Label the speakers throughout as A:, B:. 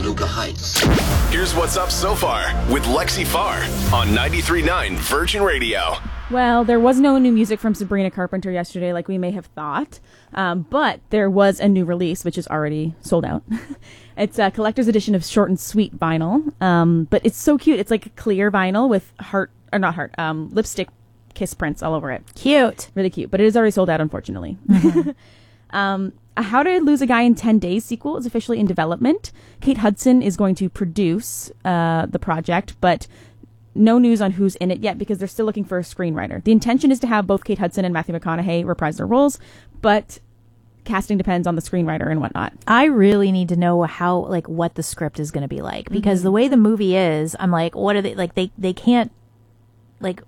A: Toluca Heights.
B: Here's what's up so far with Lexi Farr on 93.9 Virgin Radio.
C: Well, there was no new music from Sabrina Carpenter yesterday like we may have thought, but there was a new release, which is already sold out. It's a collector's edition of Short and Sweet vinyl, but it's so cute. It's like a clear vinyl with lipstick kiss prints all over it.
D: Cute.
C: Really cute, but it is already sold out, unfortunately. Mm-hmm. A How to Lose a Guy in 10 Days sequel is officially in development. Kate Hudson is going to produce the project, but no news on who's in it yet because they're still looking for a screenwriter. The intention is to have both Kate Hudson and Matthew McConaughey reprise their roles, but casting depends on the screenwriter and whatnot.
D: I really need to know what the script is going to be like, because the way the movie is, I'm like, what are they, like, they can't, like,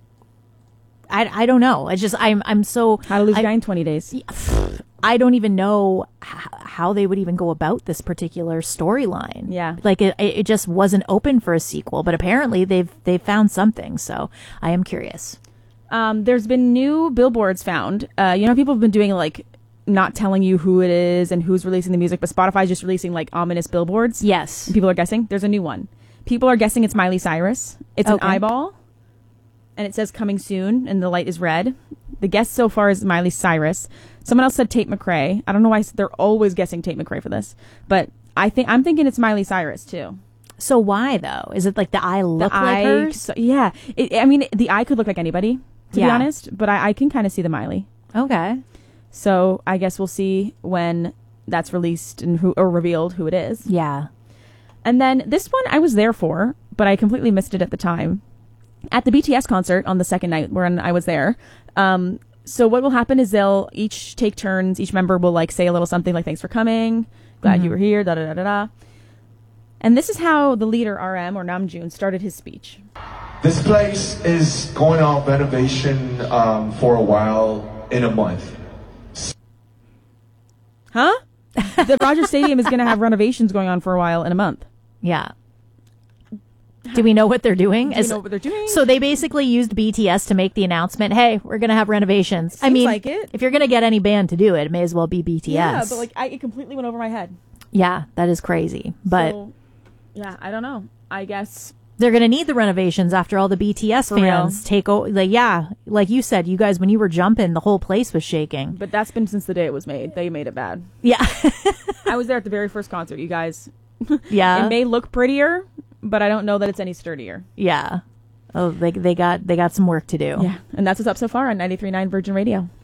D: I don't know. It's just, I'm so...
C: How to Lose a Guy in 20 Days.
D: I don't even know how they would even go about this particular storyline.
C: Yeah.
D: Like, it just wasn't open for a sequel, but apparently they've found something, so I am curious.
C: There's been new billboards found. People have been doing, like, not telling you who it is and who's releasing the music, but Spotify's just releasing, like, ominous billboards.
D: Yes.
C: And people are guessing. There's a new one. People are guessing it's Miley Cyrus. It's an eyeball, and it says coming soon, and the light is red. The guess so far is Miley Cyrus. Someone else said Tate McRae. I don't know why they're always guessing Tate McRae for this, but I'm thinking it's Miley Cyrus too.
D: So why though? Is it like the eye look like hers?
C: So, yeah. The eye could look like anybody, to be honest, but I can kind of see the Miley.
D: Okay.
C: So I guess we'll see when that's released and revealed who it is.
D: Yeah.
C: And then this one I was there for, but I completely missed it at the time. At the BTS concert on the second night when I was there, so what will happen is they'll each take turns. Each member will say a little something like, thanks for coming, glad you were here, da-da-da-da-da. And this is how the leader, RM, or Namjoon, started his speech.
E: This place is going on renovation for a while, in a month.
C: Huh? The Rogers Stadium is going to have renovations going on for a while in a month.
D: Yeah. Do we know what they're doing?
C: Do we know what they're doing?
D: So they basically used BTS to make the announcement, hey, we're going to have renovations.
C: Seems like it.
D: If you're going to get any band to do it, it may as well be BTS.
C: Yeah, but it completely went over my head.
D: Yeah, that is crazy. But
C: yeah, I don't know. I guess
D: they're going to need the renovations after all the BTS fans take over. Like you said, you guys, when you were jumping, the whole place was shaking.
C: But that's been since the day it was made. They made it bad.
D: Yeah.
C: I was there at the very first concert, you guys.
D: Yeah.
C: It may look prettier, but I don't know that it's any sturdier.
D: Yeah. Oh, they got some work to do.
C: Yeah. And that's what's up so far on 93.9 Virgin Radio.